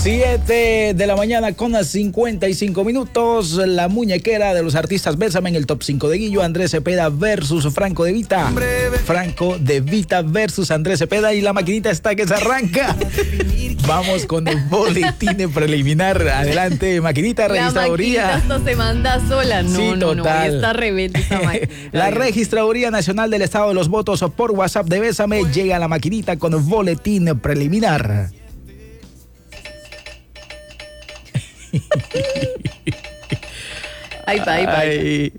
7 de la mañana con 55 minutos. La muñequera de los artistas Bésame en el top 5 de Guillo. Andrés Cepeda versus Franco De Vita. Franco De Vita versus Andrés Cepeda. Y la maquinita está que se arranca. Vamos con el boletín preliminar. Adelante, maquinita, registraduría. La maquinita hasta se manda sola. No, sí, no, total. no. Está rebelde esa maquinita. La Registraduría Nacional del Estado de los Votos por WhatsApp de Bésame llega a la maquinita con el boletín preliminar. Ahí va, ahí va. Ay.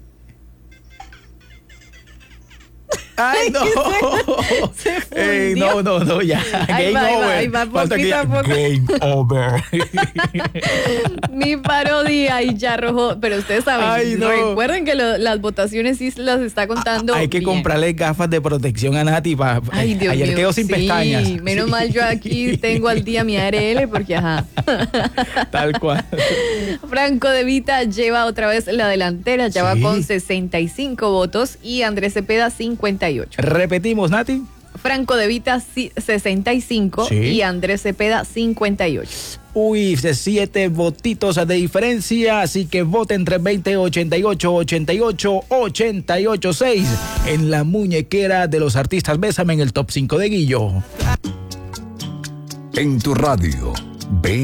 ¡Ay, no! Se No, ya. Ahí Game va, over. ahí va, Falta poquito a poco. Game over. Mi parodia y ya arrojó. Pero ustedes saben, Ay, no. recuerden que las votaciones sí las está contando. Hay que bien. comprarle gafas de protección a Nati. Ay, Dios ayer mío, quedó sin sí, pestañas. Menos mal yo aquí tengo al día mi ARL porque ajá. Tal cual. Franco De Vita lleva otra vez la delantera, ya va Sí. con 65 votos y Andrés Cepeda 58. Repetimos, Nati. Franco De Vita 65 Sí. y Andrés Cepeda 58. Uy, 7 votitos de diferencia, así que vote entre 20, 88, 88, 88, 6 en la muñequera de los artistas Bésame en el top 5 de Guillo. En tu radio,